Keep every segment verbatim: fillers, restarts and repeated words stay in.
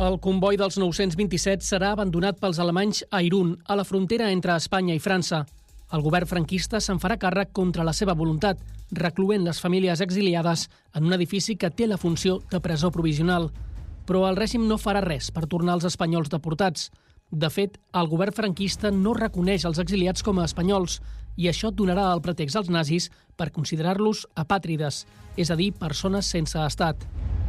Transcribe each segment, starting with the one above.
El comboi dels nou-cents vint-i-set serà abandonat pels alemanys a Irún, a la frontera entre Espanya i França. El govern franquista se'n farà càrrec contra la seva voluntat, recloent les famílies exiliades en un edifici que té la funció de presó provisional. Però el règim no farà res per tornar els espanyols deportats. De fet, el govern franquista no reconeix els exiliats com a espanyols i això donarà el pretext als nazis per considerar-los apàtrides, és a dir, persones sense estat.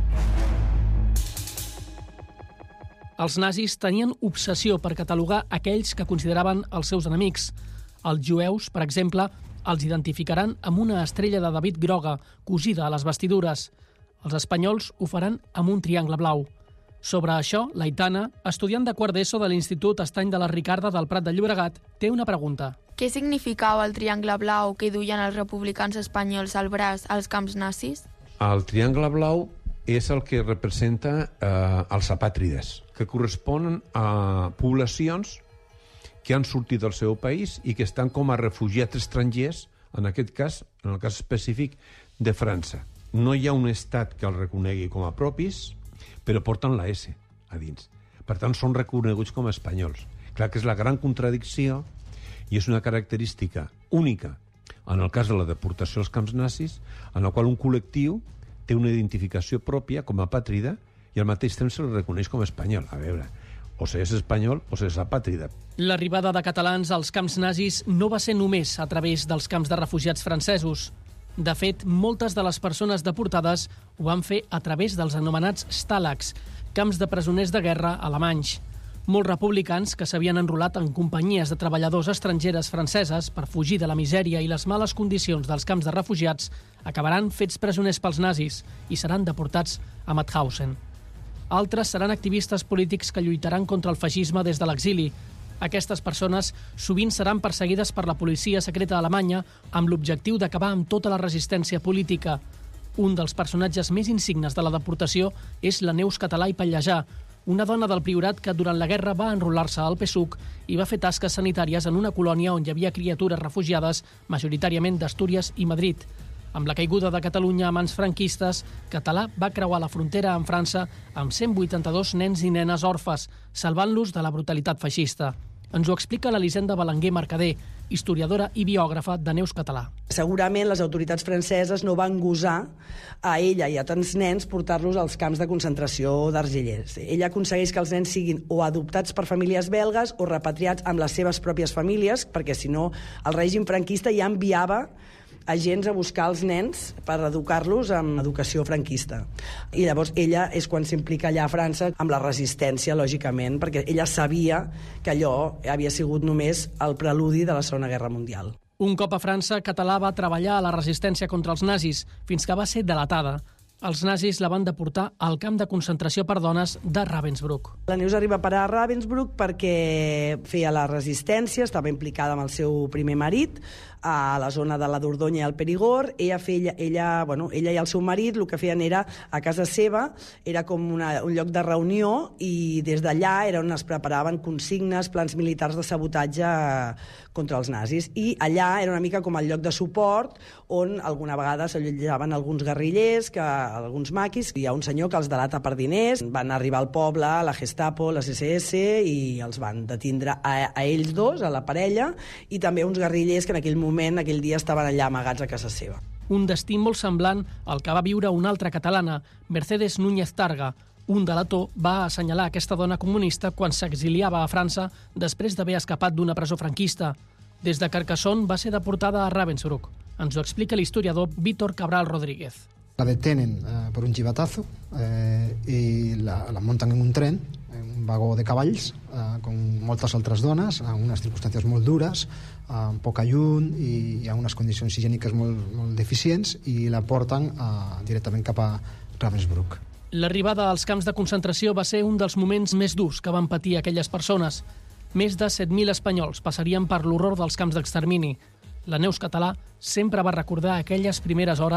Els nazis tenien obsessió per catalogar aquells que consideraven els seus enemics. Els jueus, per exemple, els identificaran amb una estrella de David groga, cosida a les vestidures. Els espanyols ho faran amb un triangle blau. Sobre això, l'Aitana, estudiant de quart d'ESO de l'Institut Estany de la Ricarda del Prat de Llobregat, té una pregunta. Què significava el triangle blau que duien els republicans espanyols al braç als camps nazis? El triangle blau és el que representa eh, els apàtrides, que corresponen a poblacions que han sortit del seu país i que estan com a refugiats estrangers, en aquest cas, en el cas específic, de França. No hi ha un estat que els reconegui com a propis, però porten la S a dins. Per tant, són reconeguts com a espanyols. Clar que és la gran contradicció i és una característica única en el cas de la deportació als camps nazis, en la qual un col·lectiu té una identificació pròpia com a apàtrida i al mateix temps se li reconeix com a espanyol. A veure, o s'és espanyol o s'és apàtrida. L'arribada de catalans als camps nazis no va ser només a través dels camps de refugiats francesos. De fet, moltes de les persones deportades ho van fer a través dels anomenats stalags, camps de presoners de guerra alemanys. Molts republicans que s'havien enrolat en companyies de treballadors estrangeres franceses per fugir de la misèria i les males condicions dels camps de refugiats acabaran fets presoners pels nazis i seran deportats a Mauthausen. Altres seran activistes polítics que lluitaran contra el feixisme des de l'exili. Aquestes persones sovint seran perseguides per la policia secreta alemanya amb l'objectiu d'acabar amb tota la resistència política. Un dels personatges més insignes de la deportació és la Neus Català i Pallejà, una dona del Priorat que durant la guerra va enrolar-se al P S U C i va fer tasques sanitàries en una colònia on hi havia criatures refugiades, majoritàriament d'Astúries i Madrid. Amb la caiguda de Catalunya a mans franquistes, Català va creuar la frontera amb França amb cent vuitanta-dos nens i nenes orfes, salvant-los de la brutalitat feixista. Ens ho explica l'Elisenda Belenguer Mercader, historiadora i biògrafa de Neus Català. Segurament les autoritats franceses no van gosar a ella i a tants nens portar-los als camps de concentració d'argillers. Ella aconsegueix que els nens siguin o adoptats per famílies belgues o repatriats amb les seves pròpies famílies, perquè si no el règim franquista ja enviava agents a buscar els nens per educar-los amb educació franquista. I llavors ella és quan s'implica allà a França amb la resistència, lògicament, perquè ella sabia que allò havia sigut només el preludi de la Segona Guerra Mundial. Un cop a França, Català va treballar a la resistència contra els nazis, fins que va ser delatada. Els nazis la van deportar al camp de concentració per dones de Ravensbrück. La Neus arriba a parar a Ravensbrück perquè feia la resistència, estava implicada amb el seu primer marit, a la zona de la Dordonya i el Perigord. Ella, feia, ella, bueno, ella i el seu marit el que feien era, a casa seva, era com una, un lloc de reunió i des d'allà era on es preparaven consignes, plans militars de sabotatge contra els nazis. I allà era una mica com el lloc de suport on alguna vegada s'allotjaven alguns guerrillers, que, alguns maquis. Hi ha un senyor que els delata per diners. Van arribar al poble, la Gestapo, les S S, i els van detindre a, a ells dos, a la parella, i també uns guerrillers que en aquell moment moment, aquell dia estaven allà amagats a casa seva. Un destí molt semblant al que va viure una altra catalana, Mercedes Núñez Targa. Un delator va assenyalar aquesta dona comunista quan s'exiliava a França després d'haver escapat d'una presó franquista. Des de Carcassonne va ser deportada a Ravensbrück. Ens ho explica l'historiador Víctor Cabral Rodríguez. La detenen eh, per un chivatazo eh, i la, la munten en un tren, en un vagó de cavalls, eh, com moltes altres dones, en unes circumstàncies molt dures, amb poca llum i a unes condicions higièniques molt, molt deficients, i la porten eh, directament cap a Ravensbrück. L'arribada als camps de concentració va ser un dels moments més durs que van patir aquelles persones. Més de set mil espanyols passarien per l'horror dels camps d'extermini. La Neus Català sempre va recordar aquelles primeres hores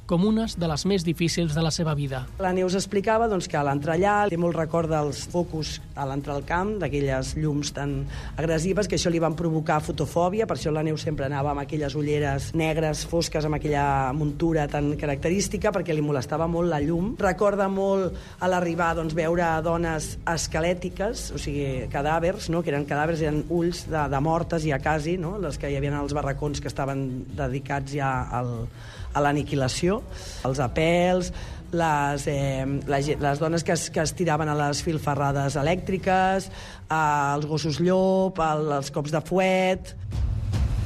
com unes de les més difícils de la seva vida. La Neus explicava doncs, que a l'entrar allà té molt record dels focus a l'entrar al camp, d'aquelles llums tan agressives, que això li van provocar fotofòbia, per això la Neus sempre anava amb aquelles ulleres negres, fosques, amb aquella muntura tan característica, perquè li molestava molt la llum. Recorda molt a l'arribar doncs, veure dones esquelètiques, o sigui, cadàvers, no? que eren cadàvers, eren ulls de, de mortes ja quasi, no? les que hi havia als barracons que estaven dedicats ja al, a l'aniquilació, els apels, les, eh, les, les dones que es, que es tiraven a les filferrades elèctriques, eh, els gossos llop, el, els cops de fuet.